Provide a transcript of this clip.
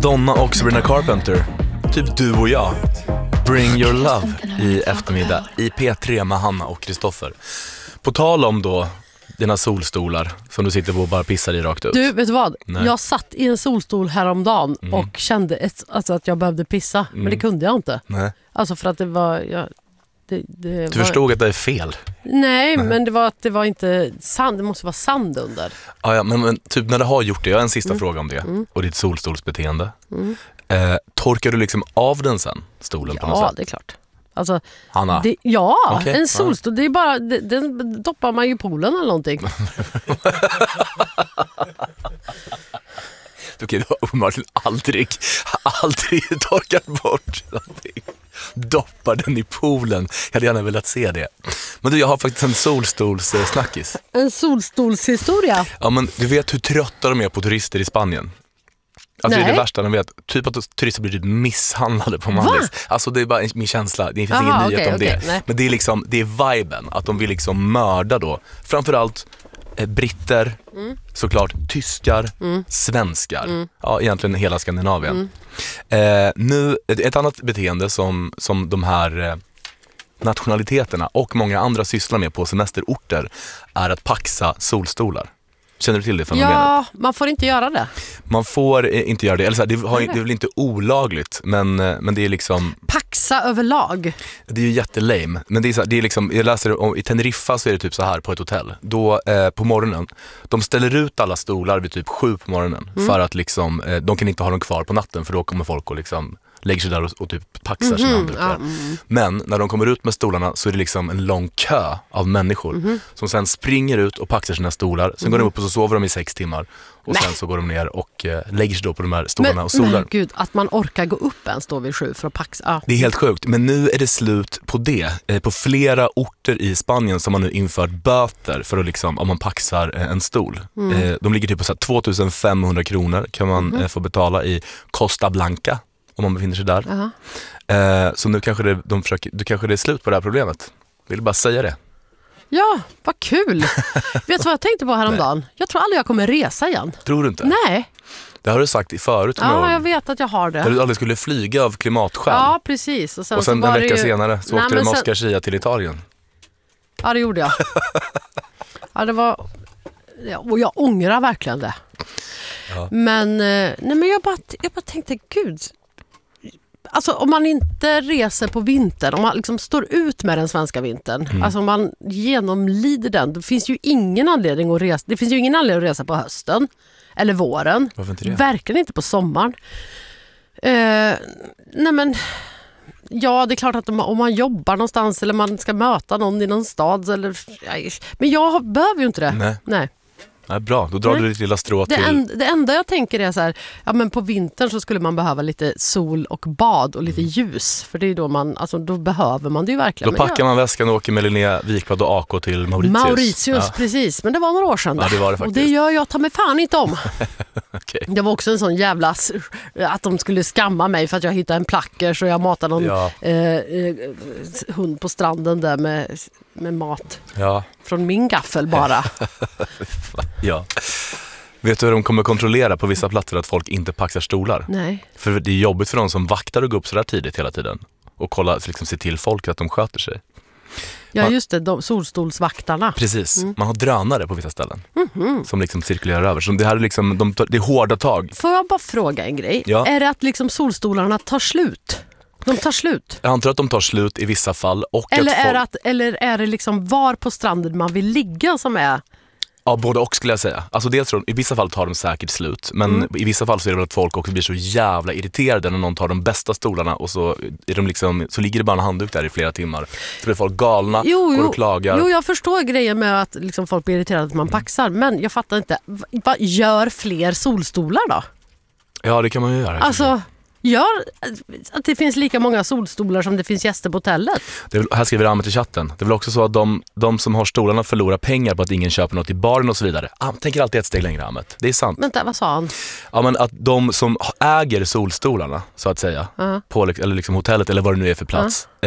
Madonna och Sabrina Carpenter, typ du och jag. Bring your love i eftermiddag i P3 med Hanna och Kristoffer. På tal om då dina solstolar som du sitter på och bara pissar i rakt ut. Du, vet du vad? Nej. Jag satt i en solstol häromdagen och kände att jag behövde pissa. Men det kunde jag inte. Nej. Alltså för att det var... Du förstod att det är fel? Nej, men det var inte sand. Det måste vara sand under. Ja, men typ när du har gjort det, jag har en sista fråga om det. Och ditt solstolsbeteende. Torkar du liksom av den sen, stolen på något sätt? Ja, det är klart. Alltså, Hanna? Okay. En solstol, det är bara, den doppar man ju i poolen eller någonting. Okej, du har uppenbarligen aldrig torkat bort någonting. Doppar den i poolen. Jag hade gärna velat se det. Men du, jag har faktiskt en solstolssnackis. En solstolshistoria? Ja, men du vet hur trötta de är på turister i Spanien? Alltså det är det värsta de vet. Typ att turister blir typ misshandlade på Mallis. Alltså det är bara min känsla. Det finns ingen nyhet om det. Nej. Men det är liksom, det är viben. Att de vill liksom mörda då. Framförallt britter, såklart tyskar, svenskar. Ja, egentligen hela Skandinavien. Nu, ett annat beteende som de här nationaliteterna och många andra sysslar med på semesterorter är att paxa solstolar. Känner du till det fenomenet? Ja, man får inte göra det. Man får inte göra det. Eller så här, det är väl inte olagligt, men det är liksom... Paxa överlag. Det är ju jättelame. Men det är liksom, jag läser om, i Teneriffa så är det typ så här på ett hotell. Då på morgonen, de ställer ut alla stolar vid typ 7 på morgonen. För att liksom, de kan inte ha dem kvar på natten för då kommer folk och liksom... lägger sig där och typ paxar sina handdukar. Men när de kommer ut med stolarna så är det liksom en lång kö av människor som sen springer ut och paxar sina stolar. Sen går de upp och så sover de i 6 timmar. Och sen så går de ner och lägger sig då på de här stolarna och solar. Men gud, att man orkar gå upp en står vid 7 för att paxa. Det är helt sjukt, men nu är det slut på det. På flera orter i Spanien som man nu infört böter för att liksom, om man paxar en stol. De ligger typ på så här 2500 kronor kan man få betala i Costa Blanca. Om man befinner sig där. Så nu kanske det är slut på det här problemet. Vill bara säga det. Ja, vad kul. Vet du vad jag tänkte på häromdagen? Nej. Jag tror aldrig jag kommer resa igen. Tror du inte? Nej. Det har du sagt i förut. Ja, jag vet att jag har det. Där du aldrig skulle flyga av klimatskäl. Ja, precis. Och sen en vecka senare så åkte du med Oscar Schia till Italien. Ja, det gjorde jag. Ja, det var... Ja, och jag ångrar verkligen det. Ja. Men jag bara tänkte, gud... Alltså om man inte reser på vintern, om man liksom står ut med den svenska vintern, alltså om man genomlider den, det finns ju ingen anledning att resa. Det finns ju ingen anledning att resa på hösten eller våren. Varför inte det? Verkligen inte på sommaren. Nej men, ja det är klart att om man jobbar någonstans eller man ska möta någon i någon stad eller, men jag behöver ju inte det. Nej. Ja, bra, då drar du ditt lilla strå till... Det enda jag tänker är så här, ja men på vintern så skulle man behöva lite sol och bad och lite ljus. För det är då då behöver man det ju verkligen. Då packar man väskan och åker med Linnea Wikblad och AK till Mauritius. Precis. Men det var några år sedan. Ja, det var det faktiskt. Och det gör jag ta mig fan inte om. Okay. Det var också en sån jävla... Att de skulle skamma mig för att jag hittade en placker så jag matade någon hund på stranden där med mat. Ja. Från min gaffel bara. Ja. Vet du hur de kommer kontrollera på vissa platser att folk inte paxar stolar? Nej. För det är jobbigt för de som vaktar och går upp så där tidigt hela tiden. Och kolla, liksom, se till folk att de sköter sig. Ja just det, de solstolsvaktarna. Precis, man har drönare på vissa ställen. Som liksom cirkulerar över. Så det här är liksom, det är hårda tag. Får jag bara fråga en grej? Ja. Är det att liksom solstolarna tar slut? De tar slut. Jag antar att de tar slut i vissa fall. Och eller är det liksom var på stranden man vill ligga som är... Ja, både och skulle jag säga. Alltså dels i vissa fall tar de säkert slut. Men i vissa fall så är det väl att folk också blir så jävla irriterade när någon tar de bästa stolarna och så är de liksom, så ligger det bara en handduk där i flera timmar. Så blir folk galna, går och klagar. Jo, jag förstår grejen med att liksom folk blir irriterade att man paxar. Men jag fattar inte, vad gör fler solstolar då? Ja, det kan man ju göra. Alltså... Gör att det finns lika många solstolar som det finns gäster på hotellet. Här skriver Ahmet i chatten. Det är väl också så att de som har stolarna förlorar pengar på att ingen köper något i baren och så vidare. Tänker alltid ett steg längre, Ahmet. Det är sant. Vänta, vad sa han? Ja, men att de som äger solstolarna, så att säga, på eller liksom hotellet eller vad det nu är för plats,